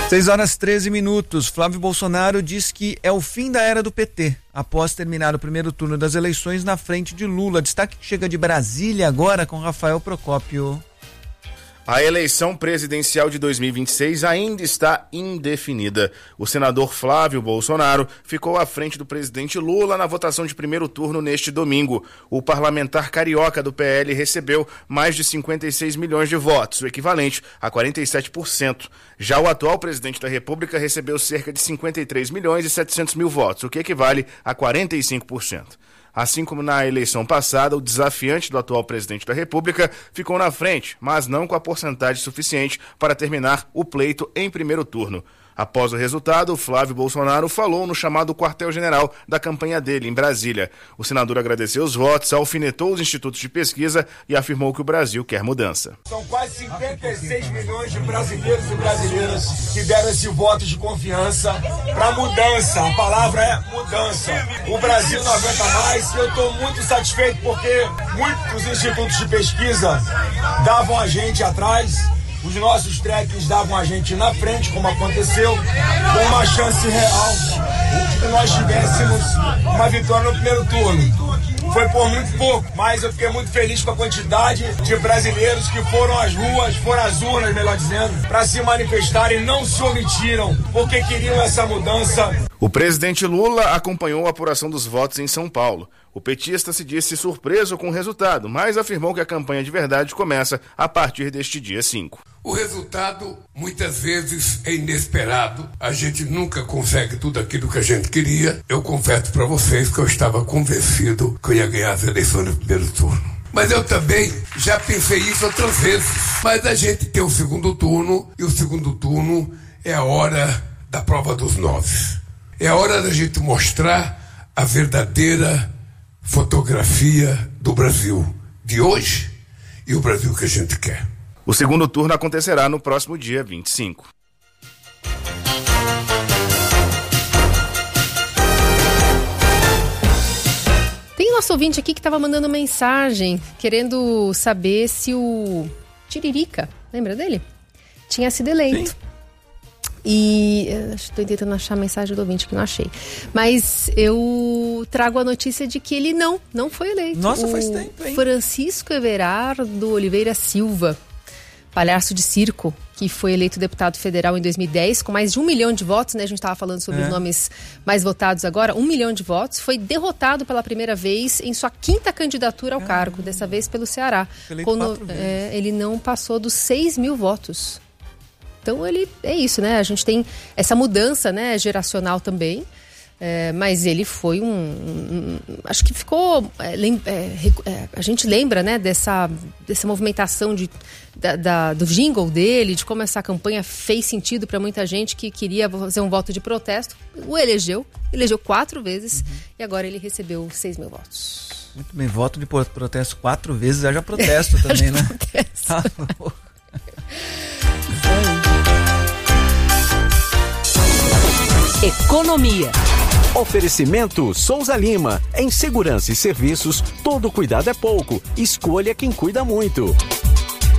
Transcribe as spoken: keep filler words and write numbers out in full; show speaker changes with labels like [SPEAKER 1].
[SPEAKER 1] seis horas treze minutos. Flávio Bolsonaro diz que é o fim da era do P T, após terminar o primeiro turno das eleições na frente de Lula. Destaque que chega de Brasília agora com Rafael Procópio.
[SPEAKER 2] A eleição presidencial de dois mil e vinte e seis ainda está indefinida. O senador Flávio Bolsonaro ficou à frente do presidente Lula na votação de primeiro turno neste domingo. O parlamentar carioca do P L recebeu mais de cinquenta e seis milhões de votos, o equivalente a quarenta e sete por cento. Já o atual presidente da República recebeu cerca de cinquenta e três milhões e setecentos mil votos, o que equivale a quarenta e cinco por cento. Assim como na eleição passada, o desafiante do atual presidente da República ficou na frente, mas não com a porcentagem suficiente para terminar o pleito em primeiro turno. Após o resultado, Flávio Bolsonaro falou no chamado quartel-general da campanha dele, em Brasília. O senador agradeceu os votos, alfinetou os institutos de pesquisa e afirmou que o Brasil quer mudança.
[SPEAKER 3] São quase cinquenta e seis milhões de brasileiros e brasileiras que deram esse voto de confiança para mudança. A palavra é mudança. O Brasil não aguenta mais e eu estou muito satisfeito porque muitos institutos de pesquisa davam a gente atrás. Os nossos tracks davam a gente na frente, como aconteceu, com uma chance real de que nós tivéssemos uma vitória no primeiro turno. Foi por muito pouco, mas eu fiquei muito feliz com a quantidade de brasileiros que foram às ruas, foram às urnas, melhor dizendo, para se manifestarem, não se omitiram, porque queriam essa mudança.
[SPEAKER 2] O presidente Lula acompanhou a apuração dos votos em São Paulo. O petista se disse surpreso com o resultado, mas afirmou que a campanha de verdade começa a partir deste dia cinco.
[SPEAKER 4] O resultado, muitas vezes, é inesperado. A gente nunca consegue tudo aquilo que a gente queria. Eu confesso para vocês que eu estava convencido que eu ia ganhar as eleições no primeiro turno. Mas eu também já pensei isso outras vezes. Mas a gente tem o segundo turno, e o segundo turno é a hora da prova dos nove. É a hora da gente mostrar a verdadeira fotografia do Brasil de hoje e o Brasil que a gente quer.
[SPEAKER 2] O segundo turno acontecerá no próximo dia vinte e cinco.
[SPEAKER 5] Tem nosso ouvinte aqui que estava mandando mensagem, querendo saber se o Tiririca, lembra dele? Tinha sido eleito. Sim. E estou tentando achar a mensagem do ouvinte que não achei. Mas eu trago a notícia de que ele não, não foi eleito.
[SPEAKER 1] Nossa,
[SPEAKER 5] o
[SPEAKER 1] faz tempo, hein?
[SPEAKER 5] Francisco Everardo Oliveira Silva, palhaço de circo, que foi eleito deputado federal em dois mil e dez, com mais de um milhão de votos, né? A gente estava falando sobre é. os nomes mais votados agora. Um milhão de votos. Foi derrotado pela primeira vez em sua quinta candidatura ao é. cargo, dessa vez pelo Ceará. Quando, é, ele não passou dos seis mil votos. Então, ele é isso, né? A gente tem essa mudança, né, geracional também, é, mas ele foi um... um acho que ficou... É, é, a gente lembra, né, dessa, dessa movimentação de, da, da, do jingle dele, de como essa campanha fez sentido para muita gente que queria fazer um voto de protesto. O elegeu, elegeu quatro vezes, uhum. e agora ele recebeu seis mil votos.
[SPEAKER 1] Muito bem, voto de protesto quatro vezes, já protesto também, né?
[SPEAKER 5] Protesto.
[SPEAKER 1] Tá
[SPEAKER 6] Economia. Oferecimento Souza Lima. Em segurança e serviços, todo cuidado é pouco. Escolha quem cuida muito.